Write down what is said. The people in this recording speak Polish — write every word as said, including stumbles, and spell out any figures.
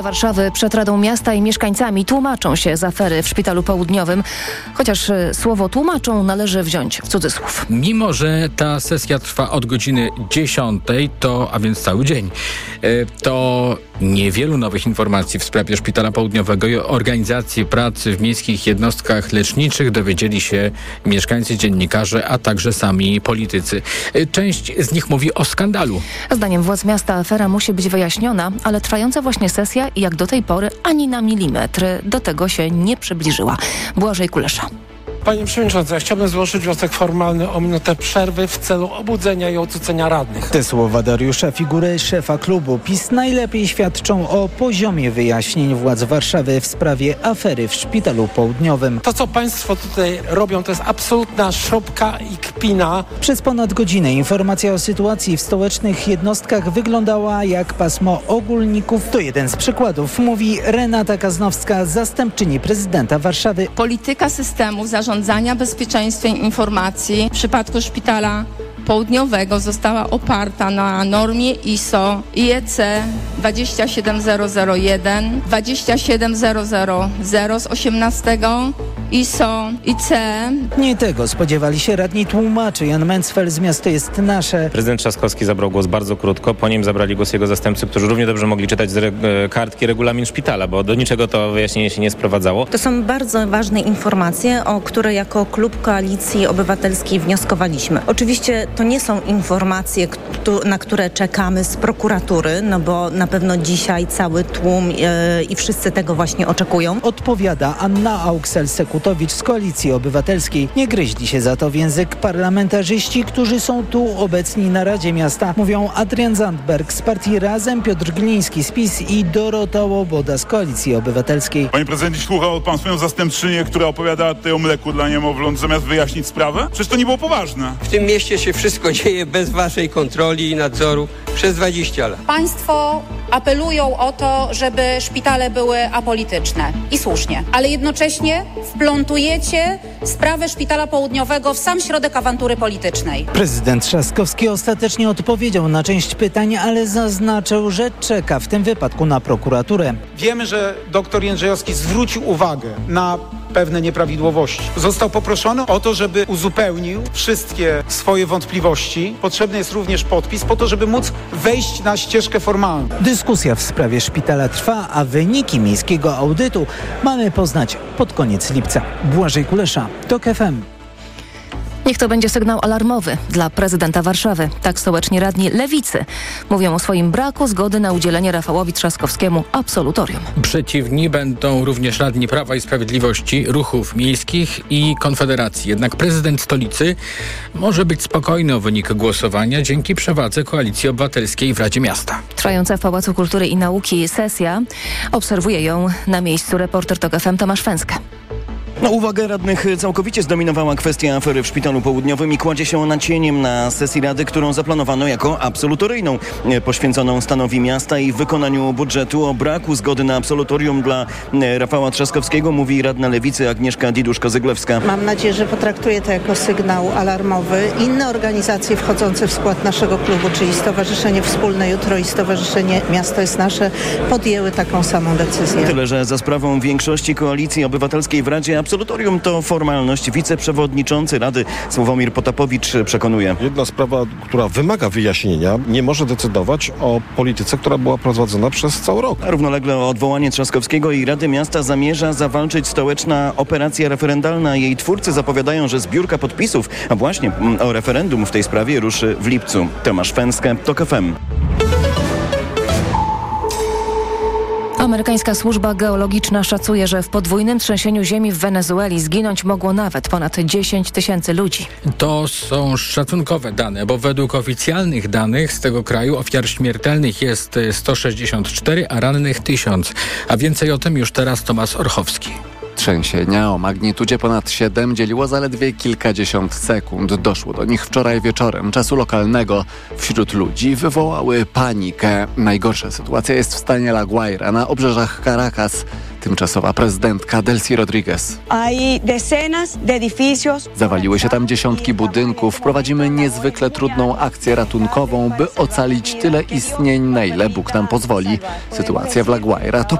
Warszawy przed Radą Miasta i mieszkańcami tłumaczą się z afery w Szpitalu Południowym, chociaż słowo tłumaczą należy wziąć w cudzysłów. Mimo że ta sesja trwa od godziny dziesiątej, to, a więc cały dzień, to niewielu nowych informacji w sprawie Szpitala Południowego i organizacji pracy w miejskich jednostkach leczniczych dowiedzieli się mieszkańcy, dziennikarze, a także sami politycy. Część z nich mówi o skandalu. Zdaniem władz miasta afera musi być wyjaśniona, ale trwająca właśnie sesja, jak do tej pory, ani na milimetr do tego się nie przybliżyła. Błażej Kulesza. Panie Przewodniczący, ja chciałbym złożyć wniosek formalny o minutę przerwy w celu obudzenia i ocucenia radnych. Te słowa Dariusza Figury, szefa klubu PiS, najlepiej świadczą o poziomie wyjaśnień władz Warszawy w sprawie afery w Szpitalu Południowym. To, co państwo tutaj robią, to jest absolutna szopka i kpina. Przez ponad godzinę informacja o sytuacji w stołecznych jednostkach wyglądała jak pasmo ogólników. To jeden z przykładów, mówi Renata Kaznowska, zastępczyni prezydenta Warszawy. Polityka systemu zarządzania Zarządzania bezpieczeństwem informacji w przypadku Szpitala Południowego została oparta na normie I S O I E C dwadzieścia siedem zero zero jeden, dwadzieścia siedem zero zero zero z osiemnastego I S O I C. Nie tego spodziewali się radni tłumaczy. Jan Mencfel z Miasto jest nasze. Prezydent Trzaskowski zabrał głos bardzo krótko, po nim zabrali głos jego zastępcy, którzy równie dobrze mogli czytać z re- kartki regulamin szpitala, bo do niczego to wyjaśnienie się nie sprowadzało. To są bardzo ważne informacje, o które jako klub Koalicji Obywatelskiej wnioskowaliśmy. Oczywiście to nie są informacje, na które czekamy z prokuratury, no bo na pewno dzisiaj cały tłum yy, i wszyscy tego właśnie oczekują. Odpowiada Anna Auksel-Sekutowicz z Koalicji Obywatelskiej. Nie gryźli się za to w język parlamentarzyści, którzy są tu obecni na Radzie Miasta. Mówią Adrian Zandberg z partii Razem, Piotr Gliński z PiS i Dorota Łoboda z Koalicji Obywatelskiej. Panie prezydencie, słuchał pan swoją zastępczynię, która opowiada tutaj o mleku dla niemowląt, zamiast wyjaśnić sprawę? Przecież to nie było poważne. W tym mieście się wszystko dzieje bez waszej kontroli i nadzoru przez dwadzieścia lat. Państwo apelują o to, żeby szpitale były apolityczne i słusznie, ale jednocześnie wplątujecie sprawę Szpitala Południowego w sam środek awantury politycznej. Prezydent Trzaskowski ostatecznie odpowiedział na część pytań, ale zaznaczył, że czeka w tym wypadku na prokuraturę. Wiemy, że dr Jędrzejowski zwrócił uwagę na pewne nieprawidłowości. Został poproszony o to, żeby uzupełnił wszystkie swoje wątpliwości. Potrzebny jest również podpis po to, żeby móc wejść na ścieżkę formalną. Dyskusja w sprawie szpitala trwa, a wyniki miejskiego audytu mamy poznać pod koniec lipca. Błażej Kulesza, TOK F M. Niech to będzie sygnał alarmowy dla prezydenta Warszawy. Tak stołeczni radni Lewicy mówią o swoim braku zgody na udzielenie Rafałowi Trzaskowskiemu absolutorium. Przeciwni będą również radni Prawa i Sprawiedliwości, Ruchów Miejskich i Konfederacji. Jednak prezydent stolicy może być spokojny o wynik głosowania dzięki przewadze Koalicji Obywatelskiej w Radzie Miasta. Trwająca w Pałacu Kultury i Nauki sesja. Obserwuje ją na miejscu reporter TOK F M Tomasz Fęskę. No, uwagę radnych całkowicie zdominowała kwestia afery w Szpitalu Południowym i kładzie się ona cieniem na sesji Rady, którą zaplanowano jako absolutoryjną, poświęconą stanowi miasta i wykonaniu budżetu. O braku zgody na absolutorium dla Rafała Trzaskowskiego mówi radna Lewicy Agnieszka Didusz-Kozyglewska. Mam nadzieję, że potraktuje to jako sygnał alarmowy. Inne organizacje wchodzące w skład naszego klubu, czyli Stowarzyszenie Wspólne Jutro i Stowarzyszenie Miasto jest Nasze, podjęły taką samą decyzję. Tyle, że za sprawą większości Koalicji Obywatelskiej w Radzie absolutorium to formalność. Wiceprzewodniczący Rady Sławomir Potapowicz przekonuje. Jedna sprawa, która wymaga wyjaśnienia, nie może decydować o polityce, która była prowadzona przez cały rok. A równolegle o odwołanie Trzaskowskiego i Rady Miasta zamierza zawalczyć stołeczna operacja referendalna. Jej twórcy zapowiadają, że zbiórka podpisów, a właśnie o referendum w tej sprawie ruszy w lipcu. Tomasz Fęskę, TOK F M. Amerykańska służba geologiczna szacuje, że w podwójnym trzęsieniu ziemi w Wenezueli zginąć mogło nawet ponad dziesięć tysięcy ludzi. To są szacunkowe dane, bo według oficjalnych danych z tego kraju ofiar śmiertelnych jest sto sześćdziesiąt cztery, a rannych tysiąc. A więcej o tym już teraz Tomasz Orchowski. Trzęsienia o magnitudzie ponad siedem dzieliło zaledwie kilkadziesiąt sekund. Doszło do nich wczoraj wieczorem czasu lokalnego. Wśród ludzi wywołały panikę. Najgorsza sytuacja jest w stanie La Guaira na obrzeżach Caracas. tymczasowa prezydentka Delcy Rodriguez. Zawaliły się tam dziesiątki budynków. Prowadzimy niezwykle trudną akcję ratunkową, by ocalić tyle istnień, na ile Bóg nam pozwoli. Sytuacja w La Guaira to